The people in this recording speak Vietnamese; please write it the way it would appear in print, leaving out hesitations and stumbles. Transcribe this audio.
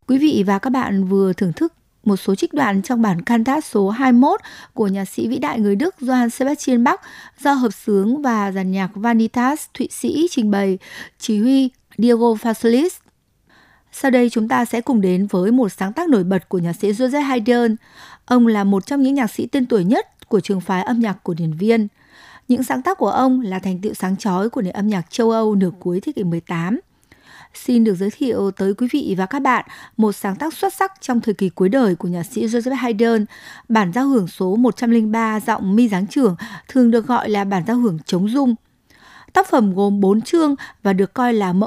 Quý vị và các bạn vừa thưởng thức một số trích đoạn trong bản cantat số 21 của nhạc sĩ vĩ đại người Đức Johann Sebastian Bach do hợp xướng và dàn nhạc Vanitas Thụy Sĩ trình bày, chỉ huy Diego Fasolis. Sau đây chúng ta sẽ cùng đến với một sáng tác nổi bật của nhạc sĩ Joseph Haydn. Ông là một trong những nhạc sĩ tên tuổi nhất của trường phái âm nhạc cổ điển Viên. Những sáng tác của ông là thành tựu sáng chói của nền âm nhạc châu Âu nửa cuối thế kỷ 18. Xin được giới thiệu tới quý vị và các bạn một sáng tác xuất sắc trong thời kỳ cuối đời của nhạc sĩ Joseph Haydn, bản giao hưởng số 103 giọng mi giáng trưởng, thường được gọi là bản giao hưởng trống rung. Tác phẩm gồm 4 chương và được coi là mẫu